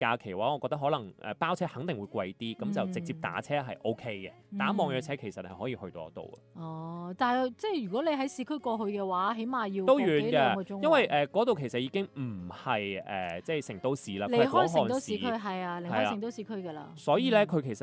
假期嘅話，我覺得可能包車肯定會貴啲，咁就直接打車係 OK 嘅。打網約車其實係可以去到得到嘅。 哦，但係即係如果你喺市區過去嘅話，起碼要都個幾兩個遠嘅， 鐘喎。 因為嗰度其實已經唔係即係成都市啦，佢係離開廣漢成都市區市， 係啊，離係啊開成都市區㗎啦。 所以咧佢其實